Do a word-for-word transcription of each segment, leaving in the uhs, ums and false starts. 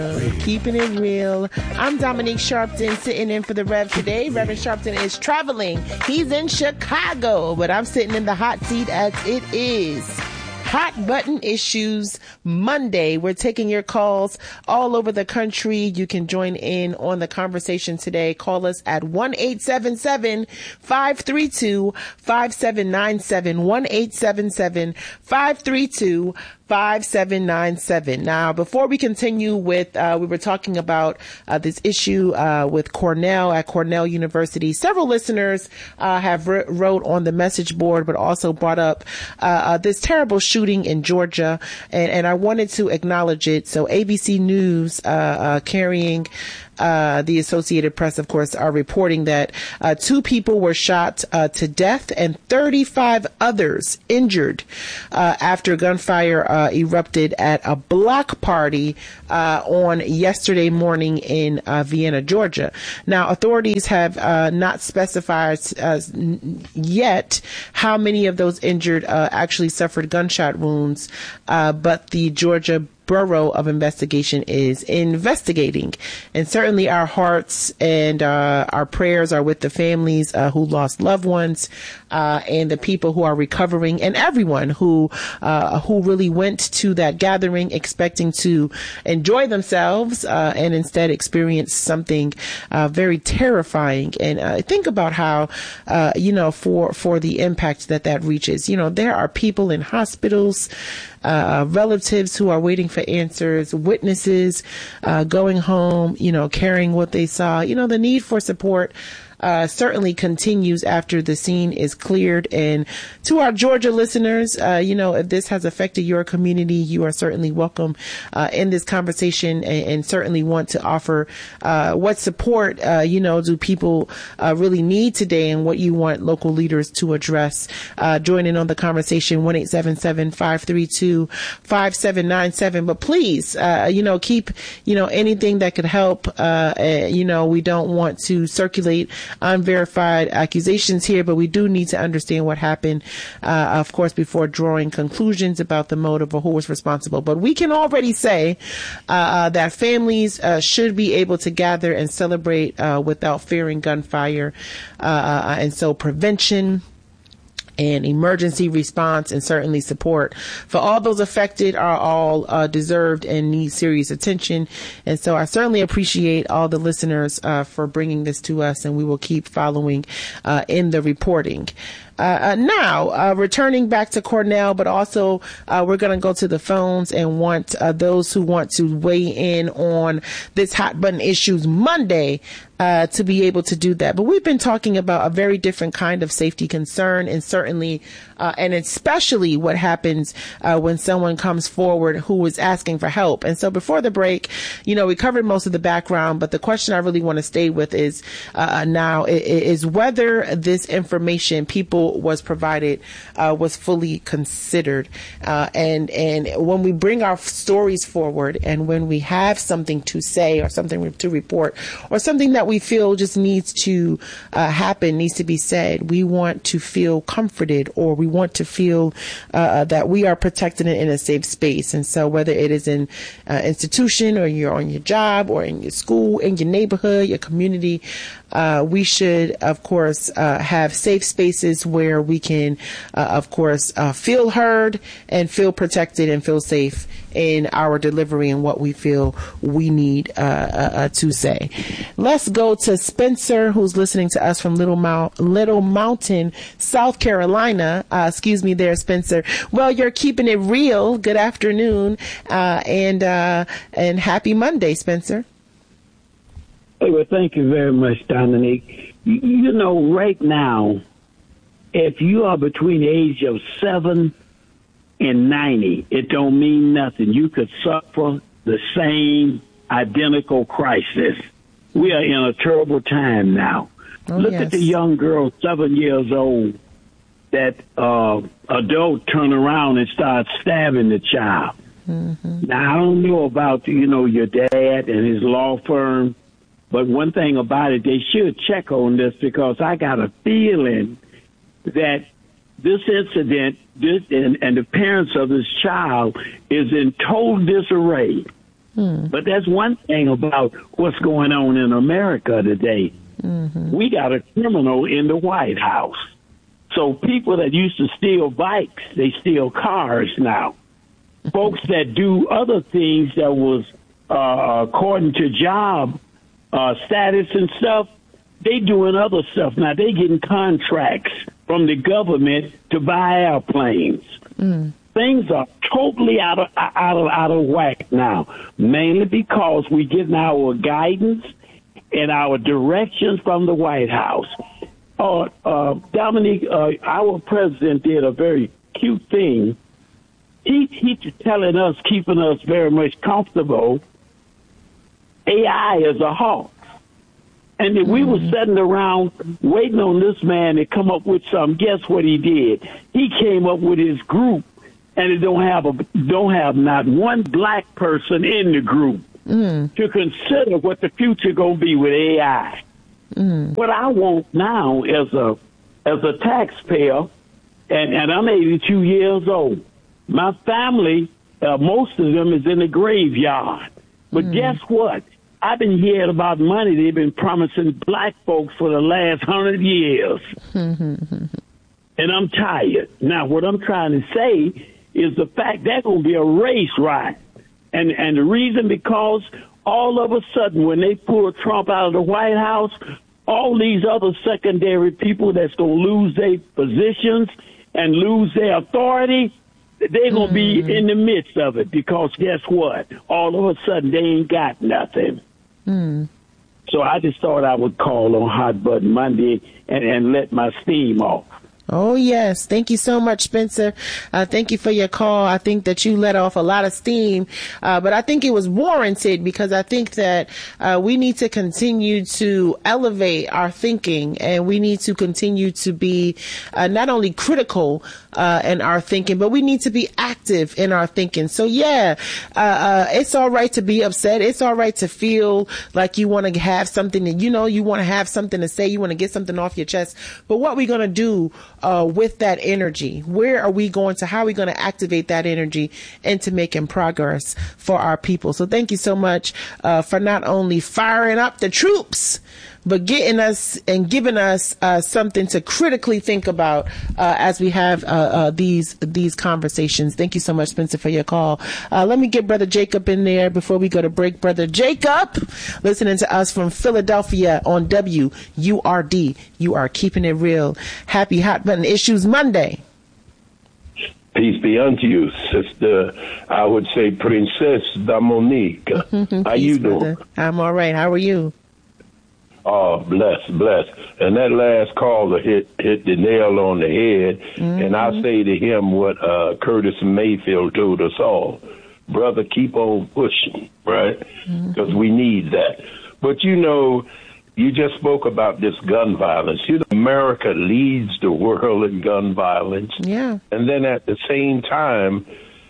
Keeping it real. I'm Dominique Sharpton, sitting in for the Rev today. Reverend Sharpton is traveling. He's in Chicago, but I'm sitting in the hot seat as it is Hot Button Issues Monday. We're taking your calls all over the country. You can join in on the conversation today. Call us at one eight seven seven, five three two, five seven nine seven, one eight seven seven, five three two, five seven nine seven. Now, before we continue with, uh, we were talking about uh, this issue uh, with Cornell at Cornell University. Several listeners uh, have re- wrote on the message board, but also brought up uh, uh, this terrible shooting in Georgia, and, and I wanted to acknowledge it. So A B C News uh, uh, carrying Uh, the Associated Press, of course, are reporting that uh, two people were shot uh, to death and thirty-five others injured uh, after gunfire uh, erupted at a block party uh, on yesterday morning in uh, Vienna, Georgia. Now, authorities have uh, not specified uh, yet how many of those injured uh, actually suffered gunshot wounds, uh, but the Georgia Bureau of Investigation is investigating, and certainly our hearts and uh, our prayers are with the families uh, who lost loved ones uh, and the people who are recovering, and everyone who uh, who really went to that gathering expecting to enjoy themselves uh, and instead experience something uh, very terrifying. And uh, think about how uh, you know for for the impact that that reaches. You know, there are people in hospitals, Uh, relatives who are waiting for answers, witnesses uh, going home, you know, carrying what they saw. You know, the need for support Uh, certainly continues after the scene is cleared. And to our Georgia listeners, uh, you know, if this has affected your community, you are certainly welcome uh, in this conversation, and, and certainly want to offer uh, what support, uh, you know, do people uh, really need today, and what you want local leaders to address. Uh, join in on the conversation, one eight seven seven, five three two, five seven nine seven. But please, uh, you know, keep, you know, anything that could help. Uh, uh, you know, we don't want to circulate unverified accusations here, but we do need to understand what happened, uh, of course, before drawing conclusions about the motive or who was responsible. But we can already say uh, that families uh, should be able to gather and celebrate uh, without fearing gunfire. Uh, and so prevention and emergency response and certainly support for all those affected are all uh, deserved and need serious attention. And so I certainly appreciate all the listeners uh, for bringing this to us, and we will keep following uh, in the reporting. Uh, uh, now, uh, returning back to Cornell, but also uh, we're going to go to the phones and want uh, those who want to weigh in on this Hot Button Issues Monday uh, to be able to do that. But we've been talking about a very different kind of safety concern, and certainly uh, and especially what happens uh, when someone comes forward who is asking for help. And so before the break, you know, we covered most of the background, but the question I really want to stay with is uh, now is whether this information people was provided uh, was fully considered. Uh, and and when we bring our stories forward, and when we have something to say or something to report or something that we feel just needs to uh, happen, needs to be said, we want to feel comforted, or we want to feel uh, that we are protected in a safe space. And so whether it is in uh, institution, or you're on your job, or in your school, in your neighborhood, your community, Uh, we should, of course, uh, have safe spaces where we can, uh, of course, uh, feel heard and feel protected and feel safe in our delivery and what we feel we need uh, uh, to say. Let's go to Spencer, who's listening to us from Little, Mount, Little Mountain, South Carolina. Uh, excuse me there, Spencer. Well, you're keeping it real. Good afternoon, uh, and uh, and happy Monday, Spencer. Well, thank you very much, Dominique. You know, right now, if you are between the age of seven and ninety, it don't mean nothing. You could suffer the same identical crisis. We are in a terrible time now. Oh, Look yes. at the young girl, seven years old, that uh, adult turn around and start stabbing the child. Mm-hmm. Now, I don't know about, you know, your dad and his law firm, but one thing about it, they should check on this, because I got a feeling that this incident this, and, and the parents of this child is in total disarray. Hmm. But that's one thing about what's going on in America today. Mm-hmm. We got a criminal in the White House. So people that used to steal bikes, they steal cars now. Folks that do other things that was uh, according to job uh, status and stuff, they doing other stuff now. They getting contracts from the government to buy airplanes. Mm. Things are totally out of out of out of whack now, mainly because we getting our guidance and our directions from the White House. Uh, uh, Dominique, uh, our president did a very cute thing. He he's telling us, keeping us very much comfortable. A I is a hawk. And if we were sitting around waiting on this man to come up with something, guess what he did? He came up with his group, and it don't have a don't have not one black person in the group mm. to consider what the future gonna be with A I. Mm. What I want now as a as a taxpayer, and, and I'm eighty-two years old. My family, uh, most of them is in the graveyard. But mm. guess what? I've been hearing about money they've been promising black folks for the last hundred years. And I'm tired. Now, what I'm trying to say is the fact that's going to be a race ride. And and the reason because all of a sudden when they pull Trump out of the White House, all these other secondary people that's going to lose their positions and lose their authority, they're going to mm. be in the midst of it because guess what? All of a sudden they ain't got nothing. Mm. So I just thought I would call on Hot Button Monday and, and let my steam off. Oh, yes. Thank you so much, Spencer. Uh, thank you for your call. I think that you let off a lot of steam, uh, but I think it was warranted because I think that uh, we need to continue to elevate our thinking, and we need to continue to be uh, not only critical uh, in our thinking, but we need to be active in our thinking. So, yeah, uh, uh, it's all right to be upset. It's all right to feel like you want to have something that, you know, you want to have something to say. You want to get something off your chest. But what we're going to do Uh, with that energy, where are we going to, how are we going to activate that energy into making progress for our people? So thank you so much uh, for not only firing up the troops, but getting us and giving us uh, something to critically think about uh, as we have uh, uh, these these conversations. Thank you so much, Spencer, for your call. Uh, let me get Brother Jacob in there before we go to break. Brother Jacob, listening to us from Philadelphia on W U R D. You are keeping it real. Happy Hot Button Issues Monday. Peace be unto you, Sister, I would say Princess Dominique. How you doing? Brother. I'm all right. How are you? Oh, bless, bless. And that last caller hit hit the nail on the head. Mm-hmm. And I say to him what uh, Curtis Mayfield told us all. Brother, keep on pushing, right? Because mm-hmm. we need that. But, you know, you just spoke about this gun violence. You know, America leads the world in gun violence. Yeah. And then at the same time,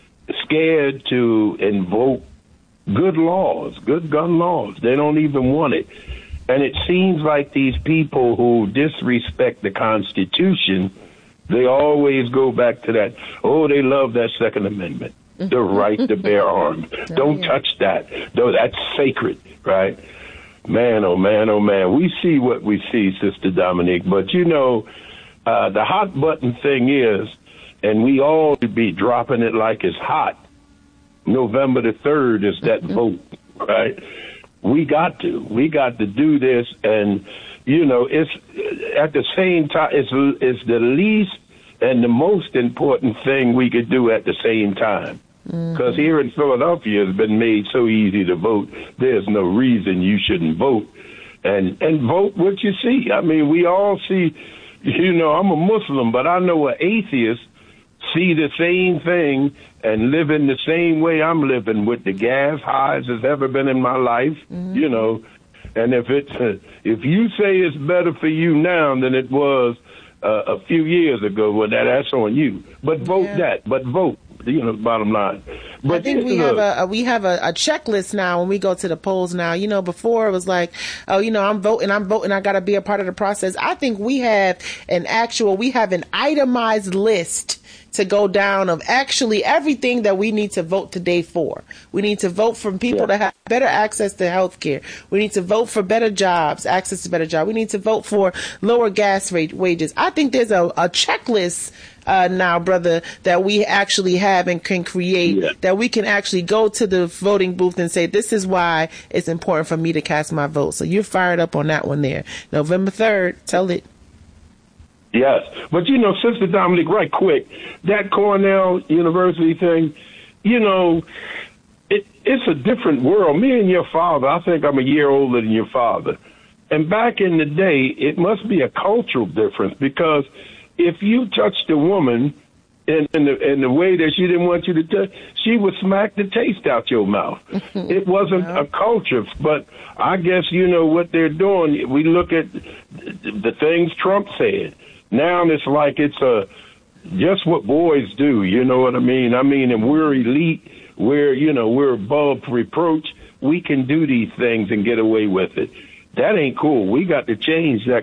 scared to invoke good laws, good gun laws. They don't even want it. And it seems like these people who disrespect the Constitution, they always go back to that, oh, they love that Second Amendment, the right to bear arms. Oh, Don't yeah. touch that. Though that's sacred, right? Man, oh, man, oh, man. We see what we see, Sister Dominique. But, you know, uh, the hot button thing is, and we all should be dropping it like it's hot, November the third is that vote, right? We got to. We got to do this, and, you know, it's at the same time, it's, it's the least and the most important thing we could do at the same time. Because mm-hmm. here in Philadelphia, it's been made so easy to vote. There's no reason you shouldn't vote. And, and vote what you see. I mean, we all see, you know, I'm a Muslim, but I know an atheist see the same thing and live in the same way I'm living, with the gas highs as ever been in my life, mm-hmm. you know. And if it's uh, if you say it's better for you now than it was uh, a few years ago, well, that, that's on you. But vote yeah. that. But vote. You know, bottom line. But I think we have a, a we have a, a checklist now when we go to the polls now. You know, before it was like, oh, you know, I'm voting, I'm voting, I got to be a part of the process. I think we have an actual, we have an itemized list to go down of actually everything that we need to vote today for. We need to vote for people yeah. to have better access to health care. We need to vote for better jobs, access to better jobs. We need to vote for lower gas rate wages. I think there's a, a checklist uh, now, brother, that we actually have and can create yeah. that we can actually go to the voting booth and say, this is why it's important for me to cast my vote. So you're fired up on that one there. November third, tell it. Yes. But, you know, Sister Dominique, right quick, that Cornell University thing, you know, it, it's a different world. Me and your father, I think I'm a year older than your father. And back in the day, it must be a cultural difference, because if you touched a woman in, in, the, in the way that she didn't want you to touch, she would smack the taste out your mouth. It wasn't a culture. But I guess, you know, what they're doing, we look at the things Trump said. Now it's like it's a, just what boys do, you know what I mean? I mean, and we're elite, we're, you know, we're above reproach. We can do these things and get away with it. That ain't cool. We got to change that